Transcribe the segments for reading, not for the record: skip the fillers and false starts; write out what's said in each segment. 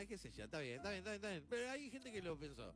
qué sé yo, está bien. Pero hay gente que lo pensó.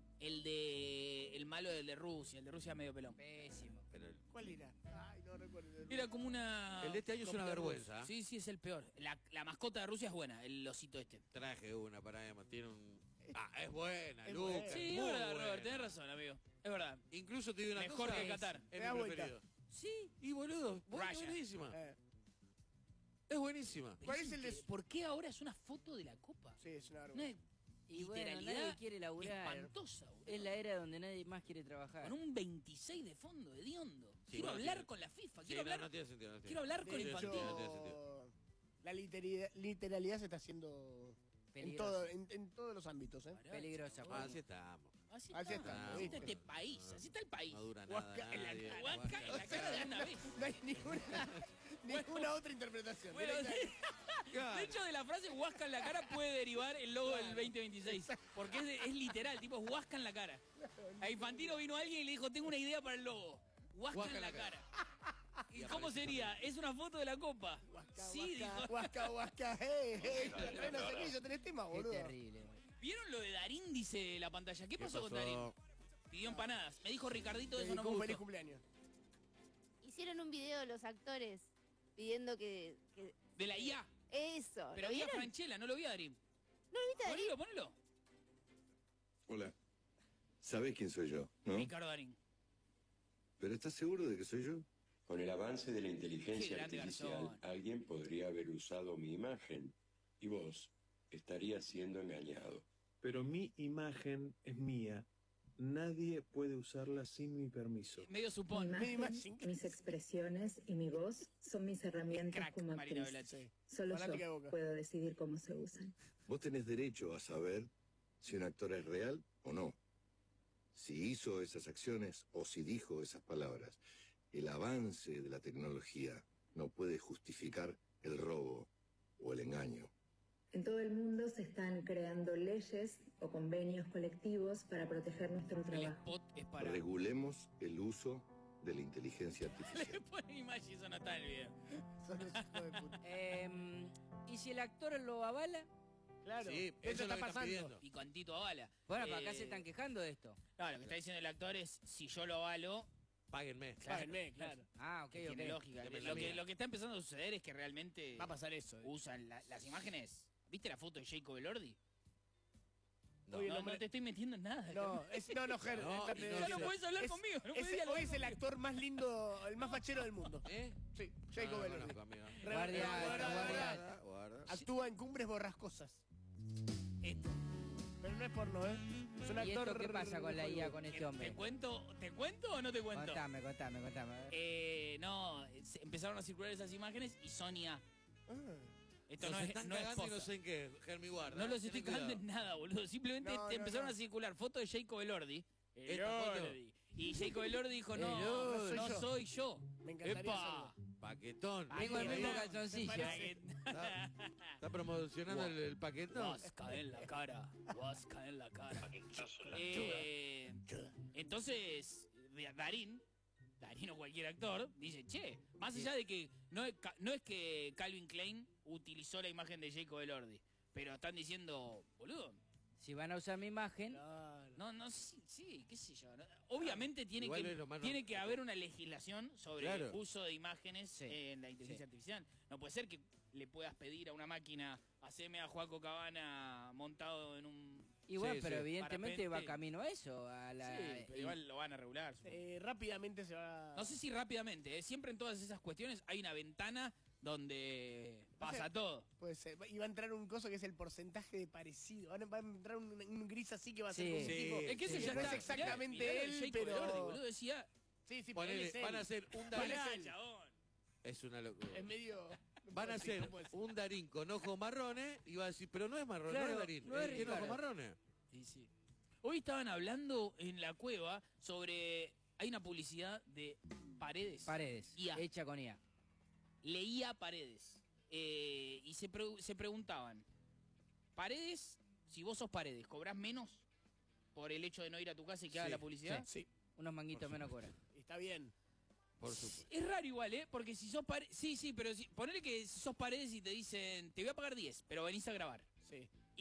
El malo del de Rusia, el de Rusia medio pelón. Pésimo. Pero ¿Cuál era? Ay, no recuerdo. Era como una... el de este año es una vergüenza. Sí, es el peor. La mascota de Rusia es buena, el osito este. Traje una para Emma, tiene un... es buena, Es Lucas. buena. Sí, es verdad, Robert, tenés razón, amigo. Es verdad. Incluso te digo una Mejor cosa. que Qatar. Es Te da mi vuelta. preferido. Sí. Y boludo, es Russia. buenísima. Eh, Es buenísima. ¿Cuál es el de- ¿Por qué ahora es una foto de la copa? Sí, es una Una vergüenza. Y bueno, literalidad nadie quiere laburar. espantosa, boludo. Es la era donde nadie más quiere trabajar. Con un 26 de fondo, hediondo. Sí, Quiero bueno, hablar tiene- con la FIFA. Sí, Quiero hablar, no tiene sentido. quiero hablar con De Infantino. no tiene sentido. hecho, la literalidad se está haciendo en, Peligrosa. en todos los ámbitos, ¿eh? Peligrosa. Ah, así estamos. Así Así está, está, así está ¿viste? este país, así está el país. No dura Huasca nada. en la nadie. cara. Huasca en la cara de una vez. No hay ninguna otra interpretación. Bueno, Claro. de hecho, de la frase huasca en la cara puede derivar el logo del 2026. Porque es literal, tipo es huasca en la cara. A Infantino vino alguien y le dijo, tengo una idea para el logo. Huasca en la cara. ¿Y cómo sería? Es una foto de la copa. Sí, dijo. Huasca, trae una semilla, tenés tema, Qué boludo. terrible. ¿Vieron lo de Darín? Dice la pantalla. ¿Qué pasó con pasó? Darín? Pidió empanadas. Me dijo Ricardito, Te eso no me dedicó un feliz gustó. cumpleaños. Hicieron un video los actores pidiendo que De la IA. eso. Pero ¿Lo vi a vieron? Franchella, no lo vi a Darín. ¿No lo viste, Darín? Ponelo. Hola. ¿Sabés quién soy yo, no? Ricardo Darín. ¿Pero estás seguro de que soy yo? Con el avance de la Qué inteligencia grande artificial, Garzón. alguien podría haber usado mi imagen y vos estarías siendo engañado. Pero mi imagen es mía. Nadie puede usarla sin mi permiso. Medio Mi supón. imagen, mis expresiones y mi voz son mis herramientas Crack, como Marina actriz. Velázquez. Solo Fanática de yo Boca. puedo decidir cómo se usan. Vos tenés derecho a saber si un actor es real o no. Si hizo esas acciones o si dijo esas palabras. El avance de la tecnología no puede justificar el robo o el engaño. En todo el mundo se están creando leyes o convenios colectivos para proteger nuestro El trabajo. spot es para... Regulemos el uso de la inteligencia Le artificial. ponen imagen y eso no está en el video. Son los hijos de puta. ¿Y si el actor lo avala? Claro, Sí, eso eso es está lo que están pasando. pidiendo. Picantito a bala. Bueno, pero acá se están quejando de esto. No, lo que está diciendo el actor es, si yo lo avalo, Páguenme. Páguenme, claro. Ah, ok, que ok. tiene lógica. Deme la Lo que, mía. lo que está empezando a suceder es que realmente Va a pasar eso. usan las imágenes. ¿Viste la foto de Jacob Elordi? Hoy el No, hombre- no te estoy metiendo en nada. No, no, Ger. No, déjate y de no, ya decir. no puedes hablar conmigo. No puedes dialogar Hoy es el conmigo. actor más lindo, el más fachero del mundo. ¿Eh? Sí, No, Jacob no Elordi. conozco, amigo. Guardia. Guarda. Actúa en Cumbres Borrascosas. Esto. Pero no es porno, ¿eh? Es un ¿Y actor. esto qué pasa con la IA con este ¿Te hombre? cuento o no te cuento? Contame. No, empezaron a circular esas imágenes y Sonia. Ah. Esto Nos no es, están no es cagando y no posta. sé en qué, Germi, guarda. No los estoy Ten cuidado. cagando en nada, boludo. Simplemente No, te no, empezaron no. a circular fotos de Jacob Elordi. Esta foto. Y Jacob Elordi dijo, no, Elordi. no soy yo. Me encantaría ¡Epa! Paquetón. Tengo el Ay, mismo ay, calzoncillo. Está promocionando el paquetón. Huasca en la cara. Huasca en la cara. Entonces, Darín o cualquier actor, dice, che, más allá de que no es que Calvin Klein utilizó la imagen de Jacob Elordi, pero están diciendo, boludo, Si van a usar mi imagen, no, sí, qué sé yo. Obviamente tiene Igual es lo más tiene que haber una legislación sobre Claro. el uso de imágenes Sí. en la inteligencia artificial. No puede ser que le puedas pedir a una máquina, haceme a Joaco Cabana montado en un... igual, Sí, pero sí. evidentemente va Parapente. camino a eso. A la, Sí, pero igual lo van a regular. supongo. Rápidamente se va. No sé si rápidamente, siempre en todas esas cuestiones hay una ventana donde pasa sé. todo. Puede ser. Y va a entrar un coso que es el porcentaje de parecido. Va a entrar un gris así que va a ser Sí. un Sí. tipo. Es que eso que ya no está. es exactamente Mirá lo de él, Jacob pero. Elordi, boludo, decía, Sí, sí, Ponele, pero él es él. van a hacer un Pará, Darín. chabón. Es una locura. Es medio. Van a hacer un Darín con ojos marrones y va a decir, pero no es marrón, Claro, no es Darín, no es tiene ojos Ricardo. marrones. Sí, sí. Hoy estaban hablando en la cueva sobre... Hay una publicidad de Paredes. Paredes, IA. hecha con IA. Leía Paredes. Y se preguntaban, Paredes, si vos sos Paredes, ¿cobrás menos por el hecho de no ir a tu casa y que haga la publicidad? Sí, Unos manguitos menos cobran. está bien. Por supuesto. Es raro igual, ¿eh? Porque si sos Paredes... Sí, pero ponele que si sos Paredes y te dicen, te voy a pagar 10, pero venís a grabar. Sí.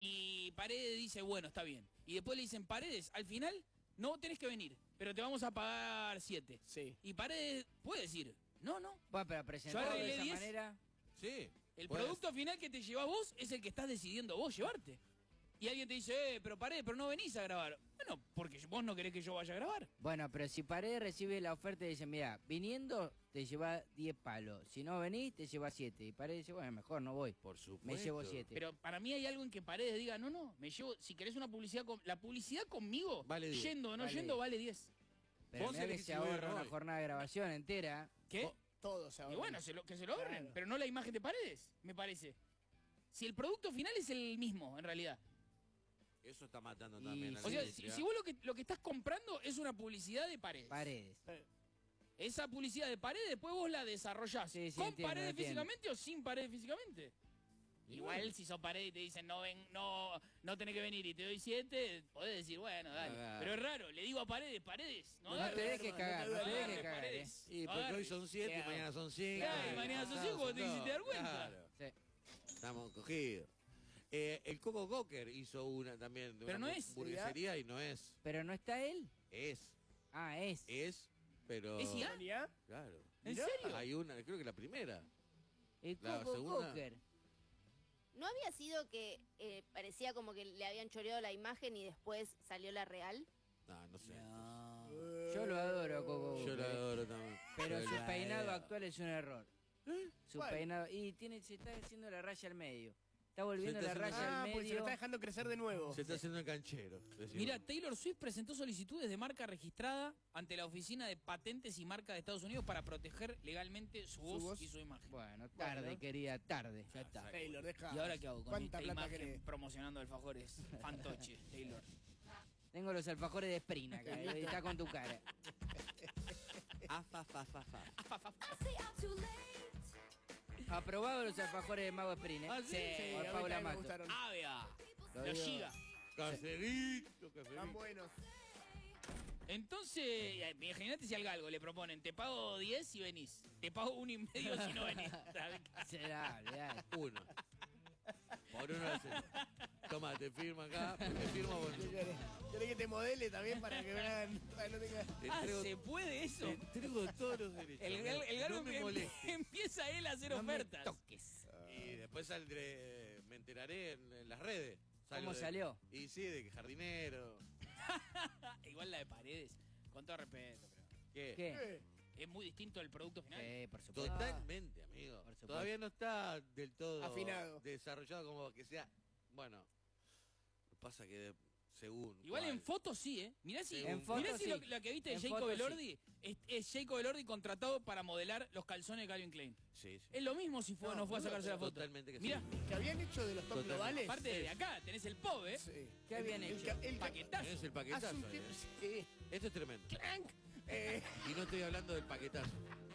y Paredes dice, bueno, está bien. Y después le dicen, Paredes, al final no tenés que venir, pero te vamos a pagar 7. Sí. Y Paredes puede decir, no. Bueno, pero presentado de arreglé esa 10. manera. Sí. El puede producto final que te llevas vos es el que estás decidiendo vos llevarte. Y alguien te dice, pero Paredes, pero no venís a grabar. Bueno, porque vos no querés que yo vaya a grabar. Bueno, pero si Paredes recibe la oferta y dice, mira, viniendo te lleva 10 palos. Si no venís, te lleva 7. Y Paredes dice, bueno, mejor no voy. Por supuesto. Me llevo 7. Pero para mí hay algo en que Paredes diga, no, me llevo, si querés una publicidad, la publicidad conmigo, Vale 10. yendo o no Vale yendo, 10. vale 10. Pero vos mirá que elegís se si voy o ahorra no una voy. jornada de grabación entera. ¿Qué? Todo se Y ahorra. bueno, que se lo ahorren, Claro. pero no la imagen de Paredes, me parece. Si el producto final es el mismo, en realidad. Eso está matando Y también a la O sea, industria. si vos lo que estás comprando es una publicidad de Paredes. Paredes. Esa publicidad de Paredes, después vos la desarrollás. Sí, sí, ¿Con entiendo, Paredes entiendo. físicamente o sin Paredes físicamente? Y Igual bueno. si sos Paredes y te dicen no tenés que venir y te doy 7, podés decir, bueno, dale. Ah. Pero es raro, le digo a Paredes, no No agarre, te dejes cagar, no te agarre, dejes cagar. Paredes. Y No porque agarre. hoy son 7 y Claro. mañana son 5. Claro, y mañana son 5 porque te quisiste dar cuenta. Claro. Sí. Estamos cogidos. El Coco Cocker hizo una también de Pero una no es. hamburguesería y no es. Pero no está él. Es. Ah, es. Pero. ¿Es IA? ¿Ya? Claro. ¿En Mirá. serio? Hay una, creo que la primera. El La Coco segunda. Cocker. ¿No había sido que parecía como que le habían choreado la imagen y después salió la real? No sé. No. Yo lo adoro, a Coco Yo Cocker. lo adoro también. Pero su la- peinado actual es un error. Su ¿Cuál? peinado. Y se está haciendo la raya al medio. Está volviendo Se la está raya haciendo- al Ah, pues se lo medio. está dejando crecer de nuevo. Se está haciendo el canchero. decimos. Mira, Taylor Swift presentó solicitudes de marca registrada ante la Oficina de Patentes y Marcas de Estados Unidos para proteger legalmente su voz voz. y su imagen. Bueno, tarde, Bueno. querida, tarde. Ya está. Taylor, deja. ¿Y ahora qué hago con ¿Cuánta esta plata imagen querés? promocionando alfajores? Fantoche, Taylor. Tengo los alfajores de Sprina acá. Está con tu cara. Aprobado los alfajores de Mago Sprina. Ah, sí, Sí, Por a mí Paula también me Mato. gustaron. Avea, Lo los digo. Giga. Caserito, Están caserito. buenos. Entonces, imagínate si al galgo le proponen, te pago 10 si venís, te pago 1,5 si no venís. Será, dale. Uno. Por uno hace. Toma, te firma acá. Te firmo por. ¿Querés que te modele también para que vean? Para que no tenga... Te Ah, entrego, ¿se puede eso? te entrego todos los derechos. El galgo no me molestes. empieza él a hacer No me ofertas. toques. Y después saldré, me enteraré en las redes. ¿Cómo de- salió? Y sí, de que jardinero. Igual la de Paredes, con todo respeto, pero ¿Qué? ¿Qué? es muy distinto el producto final. Sí, por supuesto. Totalmente, amigo. Por supuesto. Todavía no está del todo Afinado. desarrollado como que sea. Bueno, pasa que según. Igual cuál. en fotos sí, ¿eh? Mirá si, En fotos mirá si sí. lo que viste de En Jacob fotos sí. Elordi es Jacob Elordi contratado para modelar los calzones de Calvin Klein. Sí, sí. Es lo mismo si no fue a sacarse la foto. Totalmente que sí. Mirá, Que habían hecho de los top Totalmente. globales. aparte de acá, tenés el POV, ¿eh? Sí. ¿Qué habían El hecho? ca- el ca- Paquetazo. Es el paquetazo. Hace un ¿eh? tiempo... Sí. Esto es tremendo. Clank. Eh, Y no estoy hablando del paquetazo.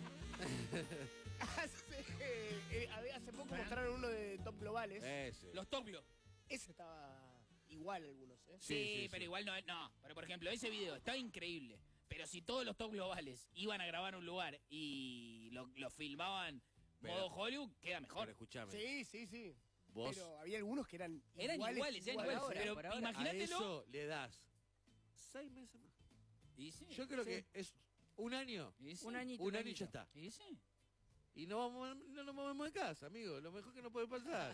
hace poco mostraron uno de top globales. Ese. Los Toclo. Ese estaba igual algunos, ¿eh? Sí, Sí, sí, pero sí. igual no, no. Pero por ejemplo, ese video está increíble. Pero si todos los top globales iban a grabar un lugar y lo filmaban Pero- modo Hollywood, queda Pero mejor. escuchame. Sí. Vos Pero había algunos que eran Eran iguales, eran igual iguales. ahora, Pero por ahora. a imagínatelo. eso le das 6 meses más. Y sí, Yo creo Sí. que es un año. y sí, Un añito. Un año y ya está. y sí. Y no nos movemos de casa, amigo. Lo mejor que nos puede pasar.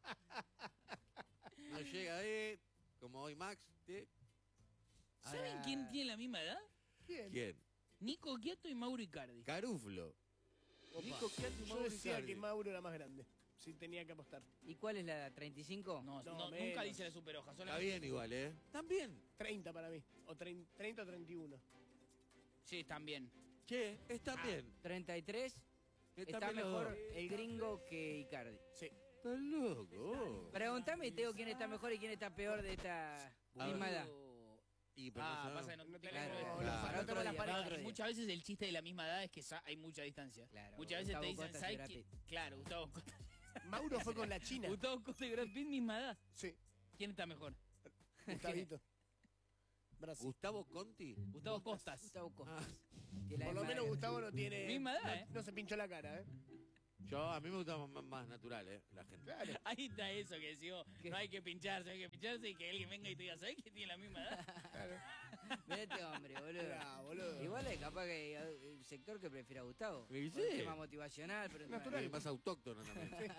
No llega como hoy Max. ¿Saben Ahora- quién tiene la misma edad? ¿Quién? ¿Quién? Nico Quiato y Mauro Icardi. Caruflo. Opa. Nico Quiato y Yo Mauro decía Icardi. que Mauro era más grande. Sí, tenía que apostar. ¿Y cuál es la edad? ¿35? No, No, nunca menos. dice la superhoja. Está solamente- bien igual, ¿eh? También. 30 para mí. O 30 o 31. Sí, también. Che, está bien. 33. Está Está mejor el gringo que Icardi. Sí. Está loco. Pregúntame, Teo, quién está mejor y quién está peor de esta misma edad. Y pero Ah, no pasa que sabemos. no No tenemos- tenemos Claro. los Para parámetros otro de la día, pareja. para otro día. Muchas veces el chiste de la misma edad es que hay mucha distancia. Claro, Muchas veces Gustavo te dicen, Costa y ¿sabes Brad quién? Pitt. Claro, Gustavo Costa. Mauro fue con la China. Gustavo Costa y Brad Pitt, misma edad. Sí. ¿Quién está mejor? Gustavito. Brasil. Gustavo Conti. Gustavo Costas. Gustavo Costa. Ah, Que la Por lo misma menos edad. Gustavo no tiene... Misma edad, no, ¿eh? no se pinchó la cara, ¿eh? A mí me gusta más natural, la gente. Claro. Ahí está eso que decimos, no hay que pincharse y que alguien venga y te diga, ¿sabes que tiene la misma edad? Mirá este hombre, boludo. Mirá, boludo. Igual es capaz que el sector que prefiere a Gustavo. Sí. Por un tema motivacional, pero Natural. Es más autóctono también.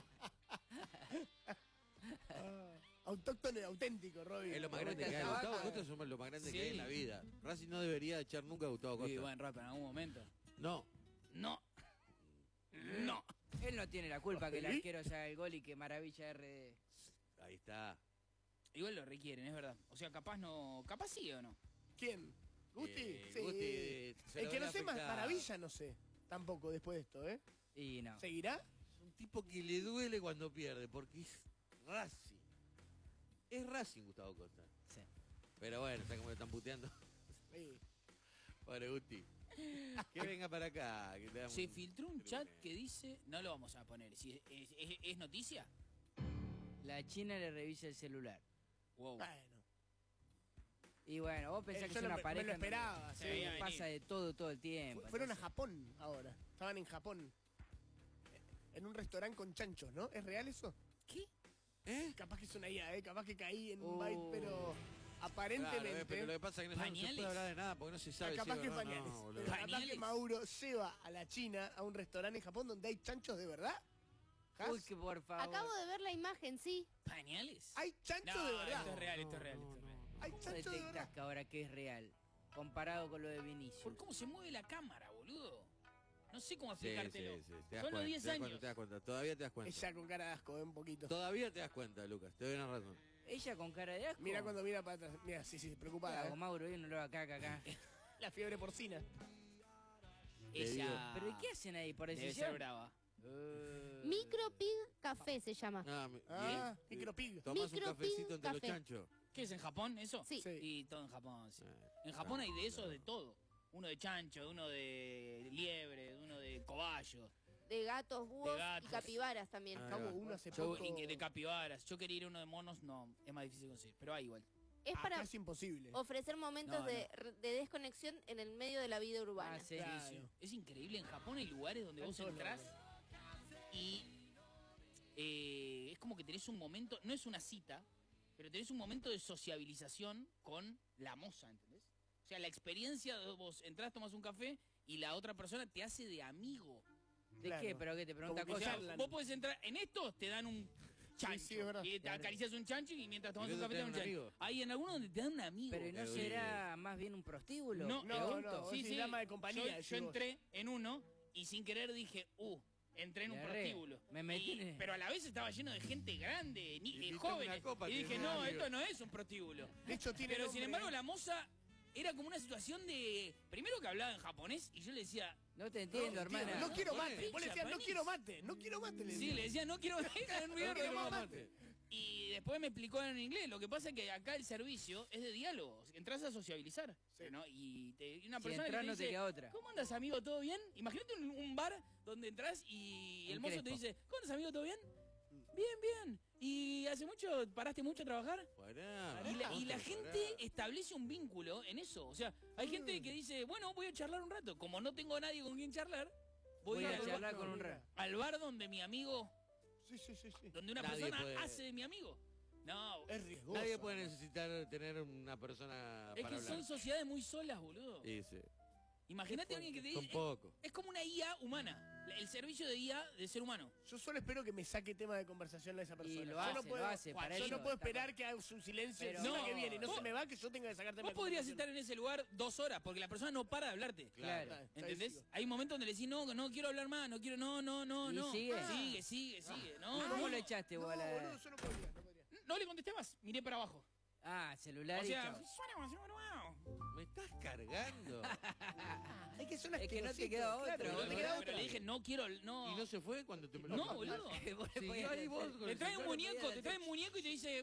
Autóctono y auténtico, Robin. Es lo más grande que hay. Gustavo Costa es lo más grande que hay en la vida. Racing no debería echar nunca a Gustavo Costa. Sí, buen rap en algún momento. No. No. él no tiene la culpa que el arquero se haga el gol y que maravilla RD. Ahí está. Igual lo requieren, es verdad. O sea, capaz sí o no. ¿Quién? ¿Gusti? Sí. Gusti, El que no sé más maravilla, no sé. Tampoco después de esto, ¿eh? Y no. ¿Seguirá? Es un tipo que le duele cuando pierde, porque es Racing. Es Racing, Gustavo Costa. Sí. Pero bueno, está como le están puteando. Sí. Pobre Gusti. Que venga para acá. Que te Se filtró un chat que dice, no lo vamos a poner, si es noticia. La China le revisa el celular. Wow. Bueno. Y bueno, vos pensás que Yo es una me pareja. lo esperaba. Se sí. veía venir. Pasa de todo el tiempo. Fueron a entonces. Japón ahora. Estaban en Japón. En un restaurante con chanchos, ¿no? ¿Es real eso? ¿Qué? Capaz que es una IA, Capaz que caí en un byte, pero aparentemente. Claro, pero lo que pasa es que no se ¿Pañales? puede hablar de nada porque no se sabe capaz si que es verdad o pañales. no, boludo. Pero capaz que ¿Pañales? Mauro lleva a la China a un restaurante en Japón donde hay chanchos de verdad. ¿Has? Uy, que por favor. Acabo de ver la imagen, sí. ¿Pañales? Hay chanchos No, de verdad. esto es real, esto es real, esto es real. Hay ¿Cómo chanchos de detectás verdad. que ahora que es real? Comparado con lo de Vinicius. ¿Por cómo se mueve la cámara, boludo? No sé cómo Sí, explicártelo. sí, te das Son los cuenta, 10 te das años. cuenta, te das cuenta, todavía te das cuenta. Ella con cara de asco, un poquito. Todavía te das cuenta, Lucas, te doy una razón. Ella con cara de asco. Mira cuando mira para atrás. Mira, sí, preocupada. Hago Mauro, yo no lo hago acá. La fiebre porcina. Ella ¿Pero qué hacen ahí? ¿Por debe ser decisión? brava. Micropig Café se llama. Micropig. Tomás un Micropig cafecito entre los café. chanchos. ¿Qué es en Japón eso? Sí. Sí. Y todo en Japón, sí. En Japón hay de eso de todo. Uno de chancho, uno de liebre, uno de cobayo, De gatos, búhos gatos. y capibaras también. Ah. Cabo uno hace yo, poco. de capibaras. Yo quería ir a uno de monos, no, es más difícil conseguir, pero hay igual. Es Acá para es imposible. ofrecer momentos No, de desconexión en el medio de la vida urbana. Ah, sí. Claro. Es increíble, en Japón hay lugares donde En vos todos entrás lados. y es como que tenés un momento, no es una cita, pero tenés un momento de sociabilización con la moza, ¿entendés? O sea, la experiencia de vos entrás, tomás un café y la otra persona te hace de amigo. ¿De Claro. qué? ¿Pero qué? ¿Te pregunta Como que O sea, cosas? charlan. vos podés entrar, en estos te dan un chancho. sí, es verdad. Y te acaricias un chancho y mientras tomás Y un luego café te te dan dan un un chancho. amigo. Hay en algunos donde te dan un amigo. ¿Pero no será más bien un prostíbulo? No, No, vos Sí, decís sí. dama de compañía, Yo decís vos. entré en uno y sin querer dije, entré en un Le erré. prostíbulo. Me metí Y- en- pero a la vez estaba lleno de gente grande, Invítame jóvenes. una copa, Y que dije, es no, un amigo. esto no es un prostíbulo. De hecho, tiene Pero sin nombre. embargo la moza era como una situación de... Primero que hablaba en japonés y yo le decía... No te entiendo, hermana. No quiero Pone. mate. Vos le decías, no Japonés. quiero mate. No quiero mate. Le Sí, decía. le decía, no quiero... no quiero más mate. Y después me explicó en inglés. Lo que pasa es que acá el servicio es de diálogo. Entras a sociabilizar. Sí. ¿no? Y una Si persona entras que no te te dice, queda otra. ¿cómo andas, amigo? ¿Todo bien? Imagínate un bar donde entras y En el mozo te Crespo. dice, ¿cómo andas, amigo? ¿Todo bien? Bien. ¿Y hace mucho, paraste mucho a trabajar? Y la gente establece un vínculo en eso. O sea, hay gente que dice, bueno, voy a charlar un rato. Como no tengo a nadie con quien charlar, Voy a al- charlar con un rey. al bar donde mi amigo, Sí. donde una Nadie persona puede- hace de mi amigo. No, Es riesgoso. Nadie puede necesitar tener una persona es para que hablar. son sociedades muy solas, boludo. Sí, sí. Imagínate a alguien que te Son dice, pocos. es como una IA humana, el servicio de IA de ser humano. Yo solo espero que me saque tema de conversación a esa persona. Y lo Yo hace, no puedo, lo hace. Para yo ello no puedo está esperar que haga un silencio Pero- encima No, que viene y no vos- se me va que yo tenga que sacar tema Vos de podrías conversación. estar en ese lugar 2 horas porque la persona no para de hablarte. Claro. ¿Entendés? Sigo. Hay momentos donde le decís, no quiero hablar más, no quiero, no. ¿Y sigue? Sigue. No, ¿Cómo no. lo echaste No, vos a la... boludo, yo no podría. No le contesté más, miré para abajo. Ah, celular O y sea, chao. Me estás cargando. Es que son Es que no te asquerositos, queda otra, claro, no boludo. te queda Pero otra. le dije, no quiero, no. ¿Y no se fue cuando te No, boludo. Vos le Siguió podías ahí vos hacer- con Le el trae un celular. muñeco, te trae un muñeco y te dice,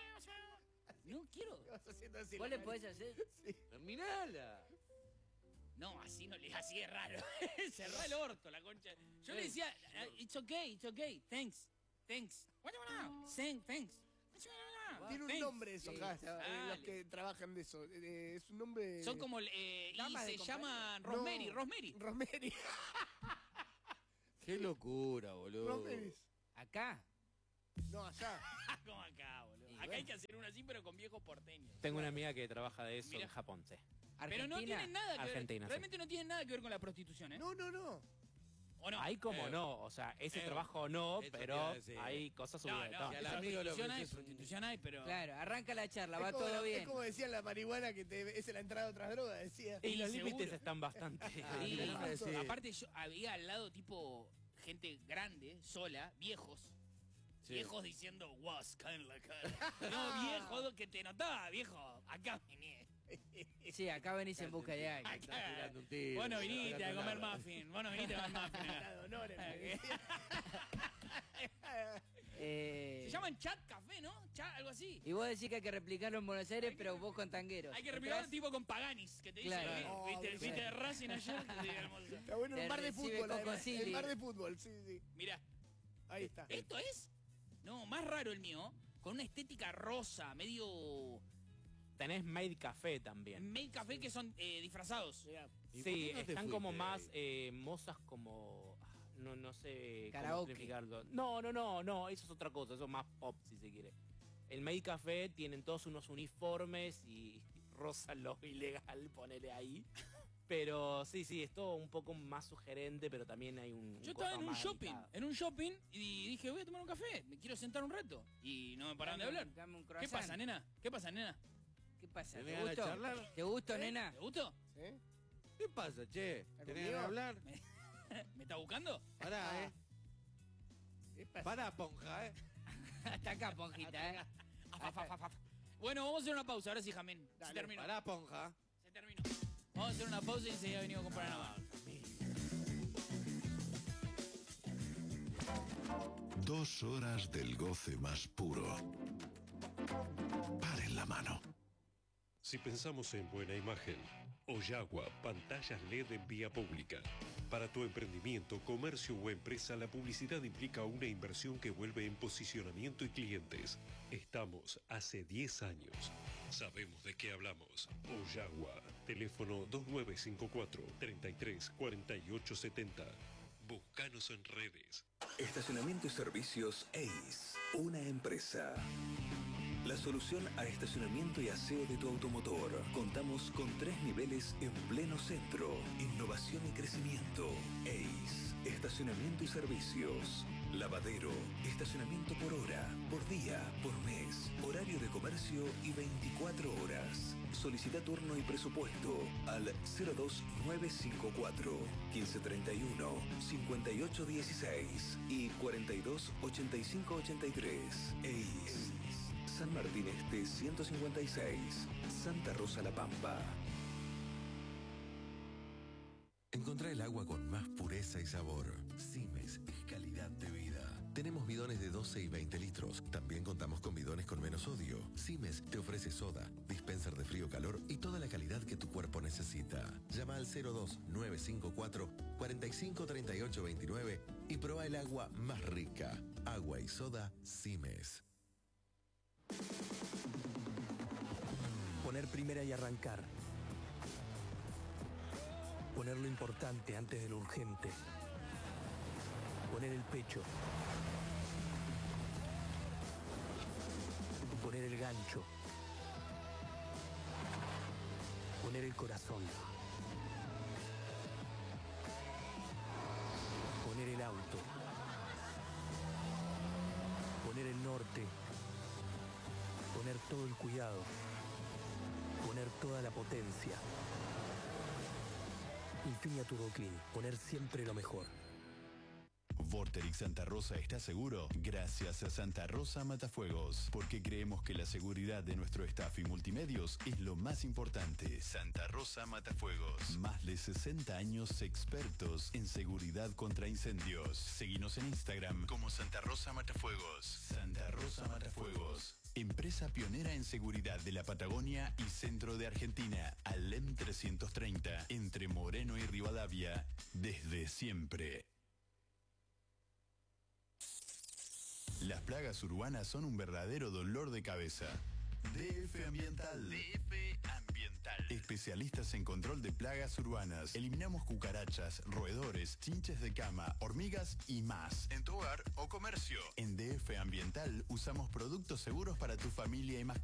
no quiero. ¿Qué vas haciendo así? ¿Vos le podés hacer? Terminala. No, así no le así es raro. Cerrá el orto, la concha. Yo le decía, it's okay, thanks. What do you want? Thanks. Tiene un Thanks. nombre eso, Sí, Jas, dale. los que trabajan de eso. Es un nombre... Son como, y Damas de se compañía. llaman No, Rosemary. Rosemary. Qué locura, boludo. Próceres. Acá. No, allá. Como acá, boludo. Y Acá bueno. hay que hacer uno así, pero con viejos porteños. Tengo una amiga que trabaja de eso Mira. en Japón, sí. Pero no tienen nada que Argentina, ver. sí. Realmente no tienen nada que ver con la prostitución, ¿eh? No. ¿O no? Ahí como no, o sea, ese trabajo no, eso te pero iba a decir. hay cosas No, subidas. no, que al esa amigo lo prostitución hay, ofreces un- prostitución hay, pero... Claro, arranca la charla, va Es como todo bien. Es como decían la marihuana que es la entrada a otras drogas, decía. Y los seguro. límites están bastante. Sí, tenés que decir. aparte yo había al lado tipo gente grande, sola, viejos. Sí. Viejos diciendo, was, caen en la cara. No, viejo, que te notaba, viejo. Acá vení. Sí, acá venís en busca de alguien. Está tirando un tiro, Vos no está viniste a tirando comer nada. muffin. Vos no viniste a comer muffin. La de honores, me decía. Se llaman chat café, ¿no? Chat, algo así. Y vos decís que hay que replicarlo en Buenos Aires, pero vos con tangueros. Hay que replicarlo tipo con Paganis, que te dice, Claro. ¿viste, viste de Racing ayer? Que te diga hermoso. Está bueno, Te un bar de recibe fútbol. Coco además. Silly. El bar de fútbol, sí. Mirá, Ahí está. ¿esto es? No, más raro el mío, con una estética rosa, medio... Tenés Made Café también. Made café que son disfrazados. Mirá. ¿Y por Sí, qué no te están como fuiste más ahí? mozas como... No sé cómo Karaoke. explicarlo. No, eso es otra cosa, eso es más pop si se quiere. El Made Café tienen todos unos uniformes y rosa lo ilegal, ponele ahí. Pero sí, es todo un poco más sugerente, pero también hay un... Yo estaba cosa en un más shopping, delicada. y dije, voy a tomar un café, me quiero sentar un rato. Y no me paraban de hablar. Dame un ¿Qué croissant. pasa, nena? ¿Qué pasa, nena? ¿Qué pasa? ¿Tenés ¿Te ganas de gustó? charlar? ¿Te gustó, nena? ¿Te gustó? ¿Sí? ¿Qué pasa, che? ¿Está ¿Tenés conmigo? ganas de hablar? ¿Me está buscando? Pará, ¿Qué pasa? Pará, ponja, Hasta acá, Ponjita, Bueno, vamos a hacer una pausa, ahora sí, Jamén. Se Dale, terminó. Pará, ponja. Se terminó. Vamos a hacer una pausa y enseguida venimos a comprar nada más. 2 horas del goce más puro. Paren la mano. Si pensamos en buena imagen, Oyagua, pantallas LED en vía pública. Para tu emprendimiento, comercio o empresa, la publicidad implica una inversión que vuelve en posicionamiento y clientes. Estamos hace 10 años. Sabemos de qué hablamos. Oyagua, teléfono 2954-334870. Búscanos en redes. Estacionamiento y servicios ACE, una empresa. La solución a estacionamiento y aseo de tu automotor. Contamos con 3 niveles en pleno centro. Innovación y crecimiento. ACE, estacionamiento y servicios. Lavadero, estacionamiento por hora, por día, por mes. Horario de comercio y 24 horas. Solicita turno y presupuesto al 02954 1531 5816 y 42 8583. ACE. San Martín Este 156, Santa Rosa La Pampa. Encontrá el agua con más pureza y sabor. Simes es calidad de vida. Tenemos bidones de 12 y 20 litros. También contamos con bidones con menos sodio. Simes te ofrece soda, dispenser de frío-calor y toda la calidad que tu cuerpo necesita. Llama al 02954 453829 y prueba el agua más rica. Agua y soda Simes. Poner primera y arrancar. Poner lo importante antes de lo urgente. Poner el pecho. Poner el gancho. Poner el corazón. Poner el auto. Poner el norte. Poner todo el cuidado. Poner toda la potencia. Infinia Turbo Clean. Poner siempre lo mejor. Vorterix Santa Rosa está seguro gracias a Santa Rosa Matafuegos, porque creemos que la seguridad de nuestro staff y multimedios es lo más importante. Santa Rosa Matafuegos, más de 60 años expertos en seguridad contra incendios. Seguinos en Instagram como Santa Rosa Matafuegos. Santa Rosa Matafuegos, empresa pionera en seguridad de la Patagonia y centro de Argentina. Alem 330, entre Moreno y Rivadavia, desde siempre. Las plagas urbanas son un verdadero dolor de cabeza. DF Ambiental. DF Ambiental. Especialistas en control de plagas urbanas. Eliminamos cucarachas, roedores, chinches de cama, hormigas y más. En tu hogar o comercio. En DF Ambiental usamos productos seguros para tu familia y mascotas.